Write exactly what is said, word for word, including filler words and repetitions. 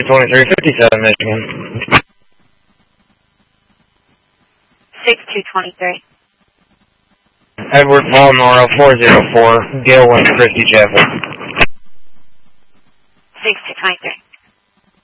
twenty-three fifty-seven, Michigan. six two twenty-three. Edward Paul Nora, four zero four, Gale Wind, Christie Chapel. six two twenty-three.